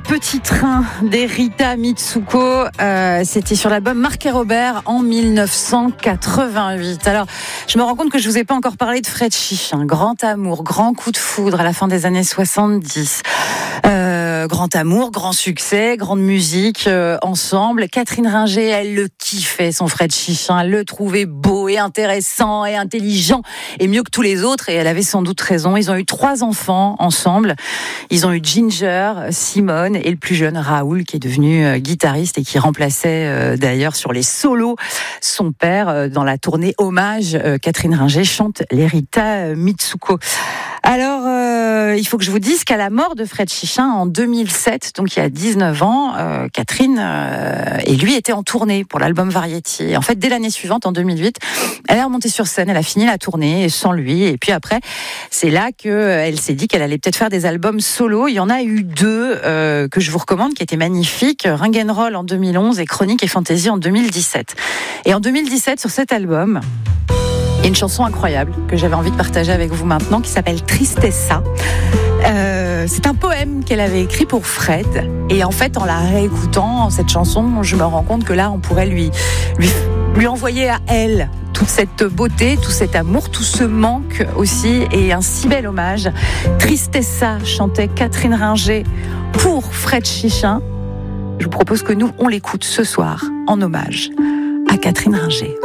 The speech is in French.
Petit train des Rita Mitsuko, c'était sur l'album Marc et Robert en 1988. Alors, je me rends compte que je vous ai pas encore parlé de Fred Chichin. Grand amour, grand coup de foudre à la fin des années 70. Grand amour, grand succès, grande musique ensemble. Catherine Ringer, elle le kiffait, son Fred Chichin. Elle le trouvait beau et intéressant et intelligent et mieux que tous les autres. Et elle avait sans doute raison. Ils ont eu 3 enfants ensemble. Ils ont eu Ginger, Simone et le plus jeune Raoul, qui est devenu guitariste et qui remplaçait d'ailleurs sur les solos son père dans la tournée hommage. Catherine Ringer chante les Rita Mitsuko. Alors, il faut que je vous dise qu'à la mort de Fred Chichin en 2007, donc il y a 19 ans, Catherine et lui étaient en tournée pour l'album Variety. Et en fait, dès l'année suivante, en 2008, elle est remontée sur scène, elle a fini la tournée sans lui. Et puis après, c'est là qu'elle s'est dit qu'elle allait peut-être faire des albums solo. Il y en a eu 2 que je vous recommande, qui étaient magnifiques. Ring and Roll en 2011 et Chronique et Fantasy en 2017. Et en 2017, sur cet album, il y a une chanson incroyable que j'avais envie de partager avec vous maintenant, qui s'appelle Tristessa. C'est un poème qu'elle avait écrit pour Fred. Et en fait, en la réécoutant, cette chanson, je me rends compte que là, on pourrait lui envoyer à elle toute cette beauté, tout cet amour, tout ce manque aussi, et un si bel hommage. Tristessa, chantait Catherine Ringer pour Fred Chichin. Je vous propose que nous, on l'écoute ce soir en hommage à Catherine Ringer.